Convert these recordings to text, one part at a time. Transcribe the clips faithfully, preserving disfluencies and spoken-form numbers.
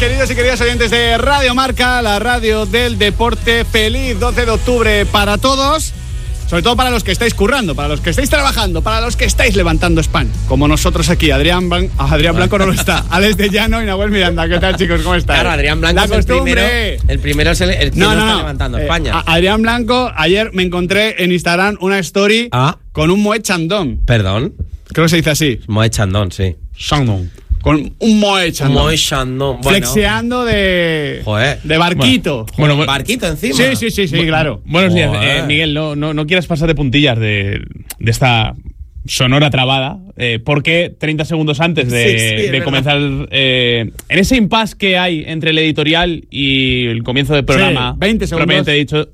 queridos y queridas oyentes de Radio Marca, la radio del deporte. Feliz doce de octubre para todos, sobre todo para los que estáis currando, para los que estáis trabajando, para los que estáis levantando spam, como nosotros aquí. Adrián, Blan- Adrián Blanco no lo está, Alex de Llano y Nahuel Miranda. ¿Qué tal, chicos? ¿Cómo estáis? Claro, Adrián Blanco la es el primero, el primero es el, el que no, no, no está levantando eh, España. A- Adrián Blanco, ayer me encontré en Instagram una story ah. con un Moet Chandon. Perdón. Creo que se dice así. Moet Chandon, sí. Chandon. Con un Moet Chandon. Moet Chandon. Bueno. Flexeando de, Joder. de barquito. Bueno, bueno, barquito encima. Sí, sí, sí, sí, Bu- claro. Buenos días, Joder. eh, Miguel. No, no, no quieras pasar de puntillas de, de esta sonora trabada, eh, porque treinta segundos antes de, Sí, sí, es de verdad. comenzar, eh, en ese impasse que hay entre el editorial y el comienzo del programa, Sí, veinte segundos. propiamente dicho,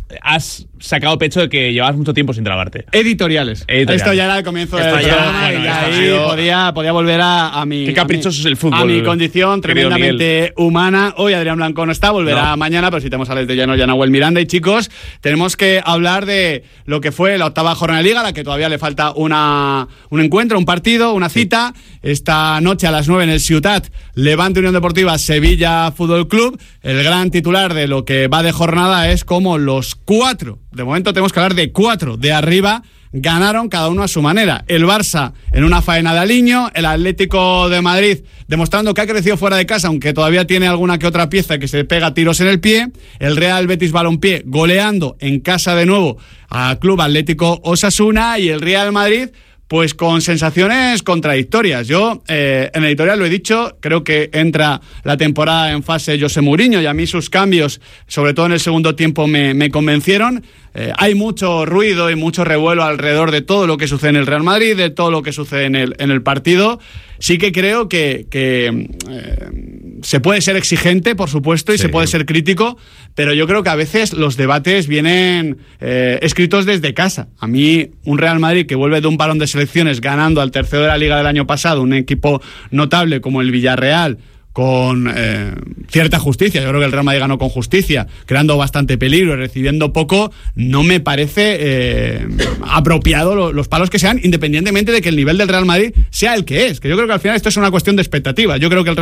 has sacado pecho de que llevabas mucho tiempo sin trabarte. Editoriales. Editoriales. Esto ya era el comienzo Esto del ya, programa bueno, y ya esto ha ahí sido- podía, podía volver a, a mi... Qué caprichoso a mi- es el fútbol, A mi condición querido tremendamente humana. Hoy Adrián Blanco no está, volverá No. mañana, pero si tenemos a Alex de Llano y a Nahuel Miranda. Y chicos, tenemos que hablar de lo que fue la octava jornada de Liga, a la que todavía le falta una, un encuentro, un partido, una cita. Esta noche a las nueve en el Ciutat, Levante Unión Deportiva Sevilla Fútbol Club. El gran titular de lo que va de jornada es como los cuatro, de momento tenemos que hablar de cuatro de arriba, ganaron cada uno a su manera. El Barça en una faena de Aliño, el Atlético de Madrid demostrando que ha crecido fuera de casa, aunque todavía tiene alguna que otra pieza que se pega tiros en el pie. El Real Betis Balompié goleando en casa de nuevo al Club Atlético Osasuna, y el Real Madrid pues con sensaciones contradictorias. Yo, eh, en el editorial lo he dicho, creo que entra la temporada en fase José Mourinho, y a mí sus cambios, sobre todo en el segundo tiempo, me, me convencieron. Eh, hay mucho ruido y mucho revuelo alrededor de todo lo que sucede en el Real Madrid, de todo lo que sucede en el, en el partido. Sí que creo que, que eh, se puede ser exigente, por supuesto, y Sí. se puede ser crítico, pero yo creo que a veces los debates vienen eh, escritos desde casa. A mí, un Real Madrid que vuelve de un parón de selecciones ganando al tercero de la Liga del año pasado, un equipo notable como el Villarreal, con eh, cierta justicia, yo creo que el Real Madrid ganó con justicia, creando bastante peligro y recibiendo poco, no me parece eh, apropiado lo, los palos que sean, independientemente de que el nivel del Real Madrid sea el que es, que yo creo que al final esto es una cuestión de expectativa. Yo creo que el